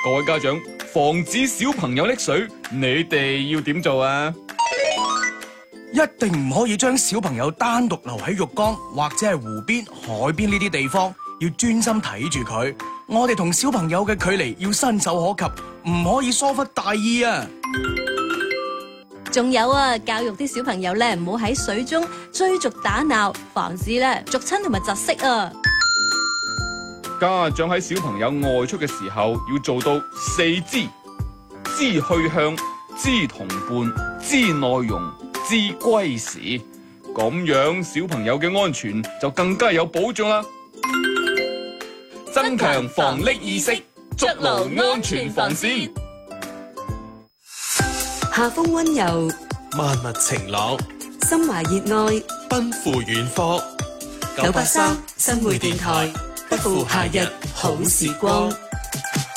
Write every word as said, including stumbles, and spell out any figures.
各位家長，防止小朋友溺水，你哋要點做啊？ 一定唔可以將小朋友單獨留喺浴缸或者係湖邊、海邊呢啲地方，要專心睇住佢。我哋同小朋友嘅距離要伸手可及，唔可以疏忽大意啊！ 仲有啊，教育啲小朋友咧，唔好喺水中追逐打鬧，防止咧逐親同埋窒息啊！ 家長喺小朋友外出嘅時候，要做到四知：知去向、知同伴、知內容、知歸時。咁樣小朋友嘅安全就更加有保障啦。增強防溺意識，築牢安全防線。 夏風溫柔， 萬物晴朗， 心懷熱愛， 奔赴遠方。 九八三新會電台，不負夏日好時光。